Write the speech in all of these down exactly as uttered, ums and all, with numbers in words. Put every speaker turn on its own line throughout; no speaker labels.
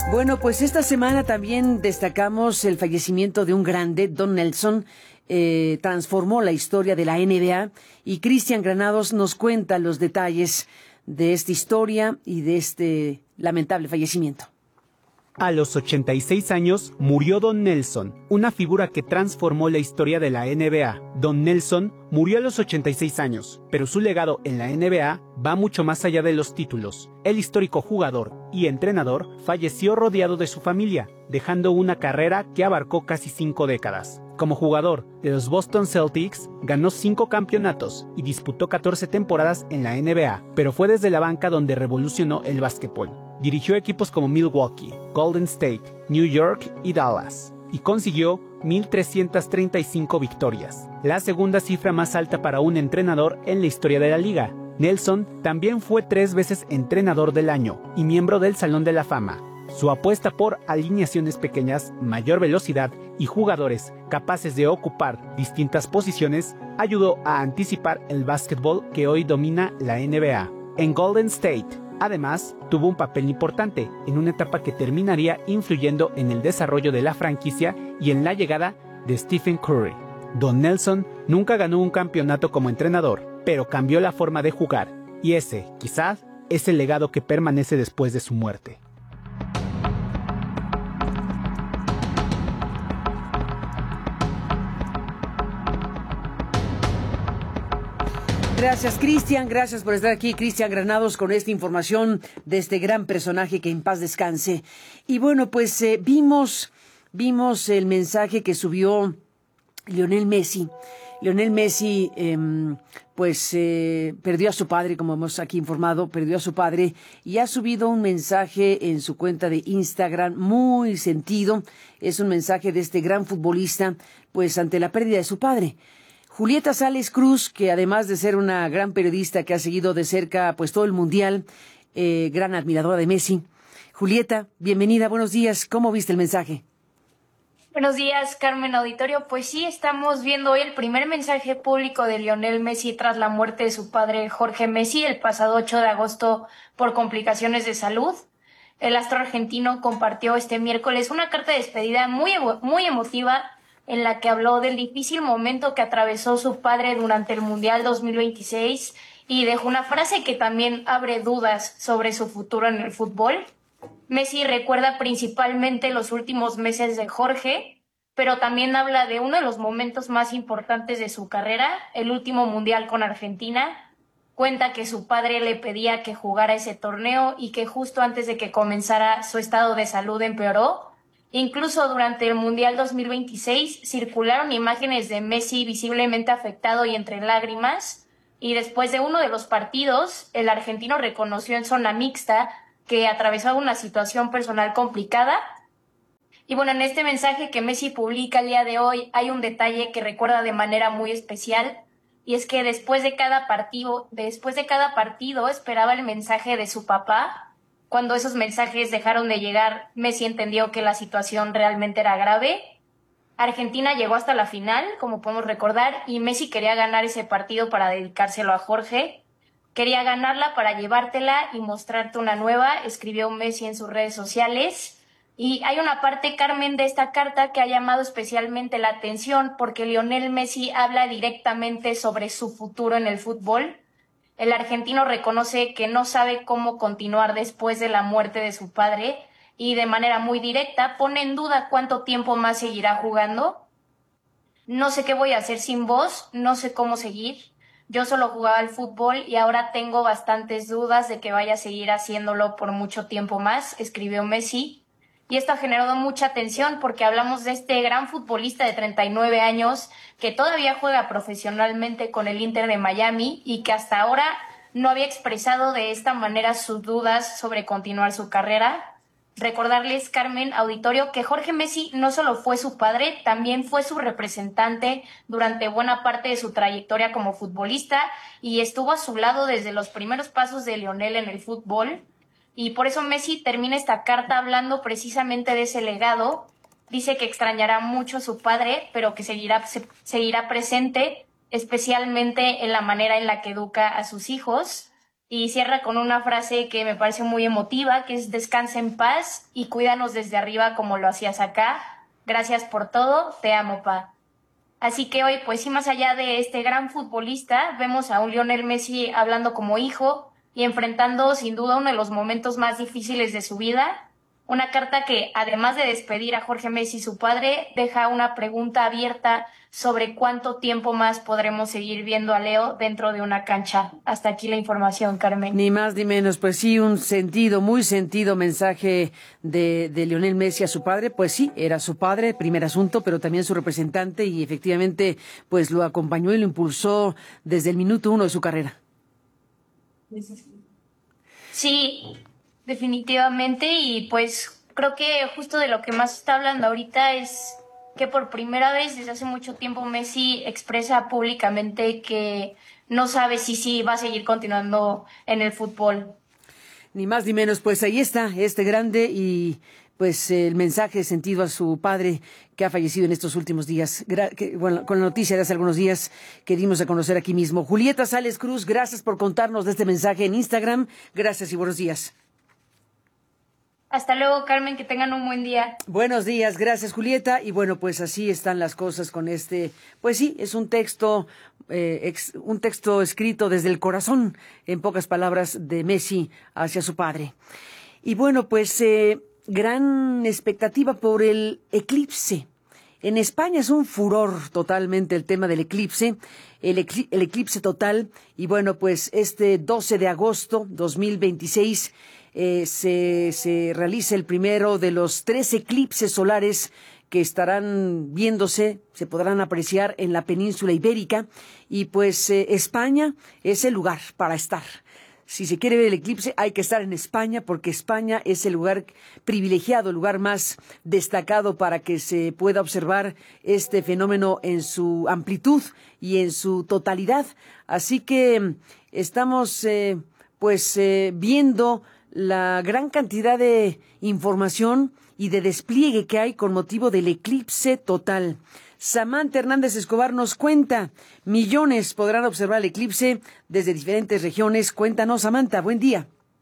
Bueno, pues esta semana también destacamos el fallecimiento de un grande, Don Nelson. Eh, transformó la historia de la N B A y Cristian Granados nos cuenta los detalles de esta historia y de este lamentable fallecimiento.
A los ochenta y seis años murió Don Nelson, una figura que transformó la historia de la N B A. Don Nelson murió a los ochenta y seis años, pero su legado en la N B A va mucho más allá de los títulos. El histórico jugador y entrenador falleció rodeado de su familia, dejando una carrera que abarcó casi cinco décadas. Como jugador de los Boston Celtics, ganó cinco campeonatos y disputó catorce temporadas en la N B A, pero fue desde la banca donde revolucionó el básquetbol. Dirigió equipos como Milwaukee, Golden State, New York y Dallas, y consiguió mil trescientas treinta y cinco victorias, la segunda cifra más alta para un entrenador en la historia de la liga. Nelson también fue tres veces entrenador del año y miembro del Salón de la Fama. Su apuesta por alineaciones pequeñas, mayor velocidad y jugadores capaces de ocupar distintas posiciones ayudó a anticipar el básquetbol que hoy domina la N B A. En Golden State, además, tuvo un papel importante en una etapa que terminaría influyendo en el desarrollo de la franquicia y en la llegada de Stephen Curry. Don Nelson nunca ganó un campeonato como entrenador, pero cambió la forma de jugar, y ese, quizás, es el legado que permanece después de su muerte.
Gracias, Cristian. Gracias por estar aquí, Cristian Granados, con esta información de este gran personaje, que en paz descanse. Y bueno, pues eh, vimos, vimos el mensaje que subió Lionel Messi. Lionel Messi, eh, pues, eh, perdió a su padre, como hemos aquí informado, perdió a su padre y ha subido un mensaje en su cuenta de Instagram muy sentido. Es un mensaje de este gran futbolista, pues, ante la pérdida de su padre. Julieta Sales Cruz, que además de ser una gran periodista que ha seguido de cerca pues todo el mundial, eh, gran admiradora de Messi. Julieta, bienvenida, buenos días. ¿Cómo viste el mensaje?
Buenos días, Carmen Auditorio. Pues sí, estamos viendo hoy el primer mensaje público de Lionel Messi tras la muerte de su padre Jorge Messi el pasado ocho de agosto por complicaciones de salud. El astro argentino compartió este miércoles una carta de despedida muy, muy emotiva, en la que habló del difícil momento que atravesó su padre durante el Mundial dos mil veintiséis y dejó una frase que también abre dudas sobre su futuro en el fútbol. Messi recuerda principalmente los últimos meses de Jorge, pero también habla de uno de los momentos más importantes de su carrera, el último Mundial con Argentina. Cuenta que su padre le pedía que jugara ese torneo y que justo antes de que comenzara su estado de salud empeoró. Incluso durante el Mundial dos mil veintiséis circularon imágenes de Messi visiblemente afectado y entre lágrimas, y después de uno de los partidos, el argentino reconoció en zona mixta que atravesaba una situación personal complicada. Y bueno, en este mensaje que Messi publica el día de hoy hay un detalle que recuerda de manera muy especial, y es que después de cada partido, después de cada partido esperaba el mensaje de su papá. Cuando esos mensajes dejaron de llegar, Messi entendió que la situación realmente era grave. Argentina llegó hasta la final, como podemos recordar, y Messi quería ganar ese partido para dedicárselo a Jorge. Quería ganarla para llevártela y mostrarte una nueva, escribió Messi en sus redes sociales. Y hay una parte, Carmen, de esta carta que ha llamado especialmente la atención porque Lionel Messi habla directamente sobre su futuro en el fútbol. El argentino reconoce que no sabe cómo continuar después de la muerte de su padre y de manera muy directa pone en duda cuánto tiempo más seguirá jugando. No sé qué voy a hacer sin vos, no sé cómo seguir. Yo solo jugaba al fútbol y ahora tengo bastantes dudas de que vaya a seguir haciéndolo por mucho tiempo más, escribió Messi. Y esto ha generado mucha atención porque hablamos de este gran futbolista de treinta y nueve años que todavía juega profesionalmente con el Inter de Miami y que hasta ahora no había expresado de esta manera sus dudas sobre continuar su carrera. Recordarles, Carmen Auditorio, que Jorge Messi no solo fue su padre, también fue su representante durante buena parte de su trayectoria como futbolista y estuvo a su lado desde los primeros pasos de Lionel en el fútbol. Y por eso Messi termina esta carta hablando precisamente de ese legado. Dice que extrañará mucho a su padre, pero que seguirá, se, seguirá presente, especialmente en la manera en la que educa a sus hijos. y cierra con una frase que me parece muy emotiva, que es descansa en paz y cuídanos desde arriba como lo hacías acá. Gracias por todo, te amo, pa. Así que hoy, pues sí, más allá de este gran futbolista, vemos a un Lionel Messi hablando como hijo y enfrentando sin duda uno de los momentos más difíciles de su vida. Una carta que, además de despedir a Jorge Messi, su padre, deja una pregunta abierta sobre cuánto tiempo más podremos seguir viendo a Leo dentro de una cancha. Hasta aquí la información, Carmen.
Ni más ni menos, pues sí, un sentido, muy sentido mensaje de, de Lionel Messi a su padre. Pues sí, era su padre, primer asunto, pero también su representante y efectivamente pues lo acompañó y lo impulsó desde el minuto uno de su carrera.
Sí, definitivamente, y pues creo que justo de lo que más está hablando ahorita es que por primera vez desde hace mucho tiempo Messi expresa públicamente que no sabe si sí va a seguir continuando en el fútbol.
Ni más ni menos, pues ahí está este grande y pues el mensaje sentido a su padre que ha fallecido en estos últimos días. Gra que, bueno, con la noticia de hace algunos días que dimos a conocer aquí mismo. Julieta Sales Cruz, gracias por contarnos de este mensaje en Instagram. Gracias y buenos días.
Hasta luego, Carmen, que tengan un buen día.
Buenos días, gracias, Julieta. Y bueno, pues así están las cosas con este, pues sí, es un texto, eh, ex, un texto escrito desde el corazón, en pocas palabras, de Messi hacia su padre. Y bueno, pues eh, gran expectativa por el eclipse. En España es un furor totalmente el tema del eclipse, el, ecl el eclipse total. Y bueno, pues este doce de agosto de dos mil veintiséis eh, se, se realiza el primero de los tres eclipses solares que estarán viéndose, se podrán apreciar en la península ibérica. Y pues eh, España es el lugar para estar. Si se quiere ver el eclipse, hay que estar en España, porque España es el lugar privilegiado, el lugar más destacado para que se pueda observar este fenómeno en su amplitud y en su totalidad. Así que estamos eh, pues eh, viendo la gran cantidad de información y de despliegue que hay con motivo del eclipse total. Samantha Hernández Escobar nos cuenta, millones podrán observar el eclipse desde diferentes regiones. Cuéntanos, Samantha, buen día.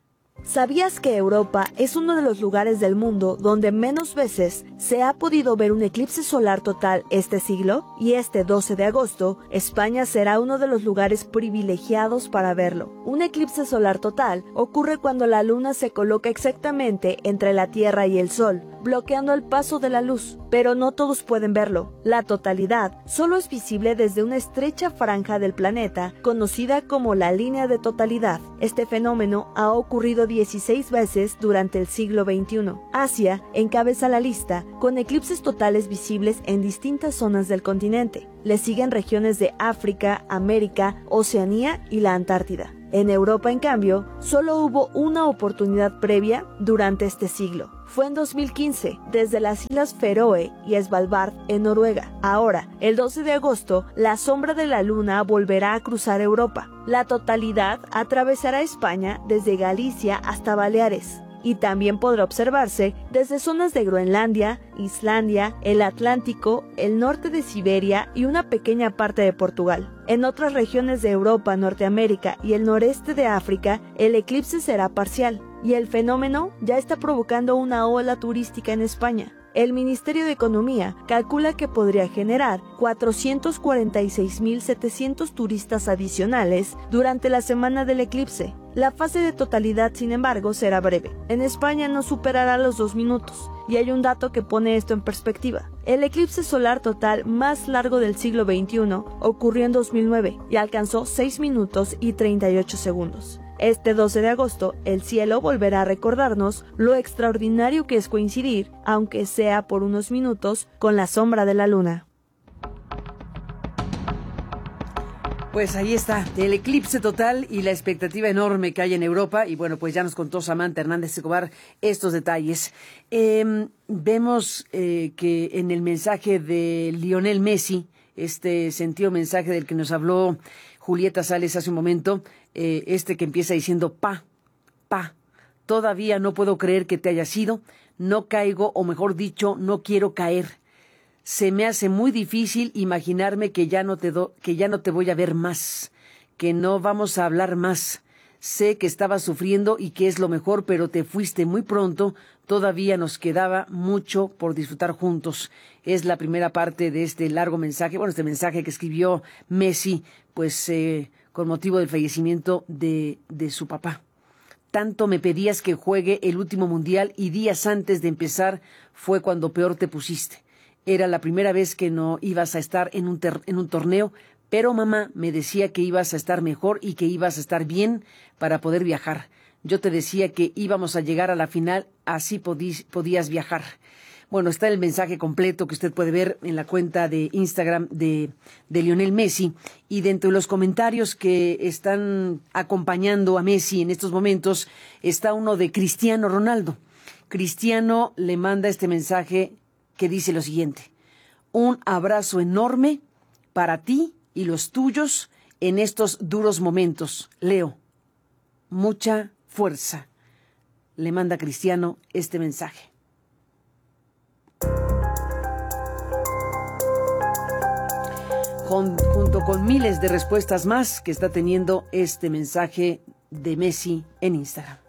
¿Sabías que Europa es uno de los lugares del mundo donde menos veces se ha podido ver un eclipse solar total este siglo? Y este doce de agosto, España será uno de los lugares privilegiados para verlo. Un eclipse solar total ocurre cuando la luna se coloca exactamente entre la Tierra y el Sol, bloqueando el paso de la luz, pero no todos pueden verlo. La totalidad solo es visible desde una estrecha franja del planeta, conocida como la línea de totalidad. Este fenómeno ha ocurrido dieciséis veces durante el siglo veintiuno. Asia encabeza la lista, con eclipses totales visibles en distintas zonas del continente. Le siguen regiones de África, América, Oceanía y la Antártida. En Europa, en cambio, solo hubo una oportunidad previa durante este siglo. Fue en dos mil quince, desde las Islas Feroe y Svalbard, en Noruega. Ahora, el doce de agosto, la sombra de la luna volverá a cruzar Europa. La totalidad atravesará España desde Galicia hasta Baleares. Y también podrá observarse desde zonas de Groenlandia, Islandia, el Atlántico, el norte de Siberia y una pequeña parte de Portugal. En otras regiones de Europa, Norteamérica y el noreste de África, el eclipse será parcial, y el fenómeno ya está provocando una ola turística en España. El Ministerio de Economía calcula que podría generar cuatrocientos cuarenta y seis mil setecientos turistas adicionales durante la semana del eclipse. La fase de totalidad, sin embargo, será breve. En España no superará los dos minutos, y hay un dato que pone esto en perspectiva. El eclipse solar total más largo del siglo veintiuno ocurrió en dos mil nueve y alcanzó seis minutos y treinta y ocho segundos. Este doce de agosto, el cielo volverá a recordarnos lo extraordinario que es coincidir, aunque sea por unos minutos, con la sombra de la luna.
Pues ahí está, el eclipse total y la expectativa enorme que hay en Europa. Y bueno, pues ya nos contó Samantha Hernández Escobar estos detalles. Eh, vemos eh, que en el mensaje de Lionel Messi, este sentido mensaje del que nos habló Julieta Sales hace un momento, eh, este que empieza diciendo, pa, pa, todavía no puedo creer que te hayas ido, no caigo, o mejor dicho, no quiero caer. Se me hace muy difícil imaginarme que ya no te do, que ya no te voy a ver más, que no vamos a hablar más. Sé que estabas sufriendo y que es lo mejor, pero te fuiste muy pronto. Todavía nos quedaba mucho por disfrutar juntos. Es la primera parte de este largo mensaje, bueno, este mensaje que escribió Messi, pues eh, con motivo del fallecimiento de, de su papá. Tanto me pedías que juegue el último mundial y días antes de empezar fue cuando peor te pusiste. Era la primera vez que no ibas a estar en un, ter- en un torneo, pero mamá me decía que ibas a estar mejor y que ibas a estar bien para poder viajar. Yo te decía que íbamos a llegar a la final, así podí- podías viajar. Bueno, está el mensaje completo que usted puede ver en la cuenta de Instagram de, de Lionel Messi. Y dentro de los comentarios que están acompañando a Messi en estos momentos está uno de Cristiano Ronaldo. Cristiano le manda este mensaje que dice lo siguiente: un abrazo enorme para ti y los tuyos en estos duros momentos. Leo, mucha fuerza. Le manda Cristiano este mensaje. Junto con miles de respuestas más que está teniendo este mensaje de Messi en Instagram.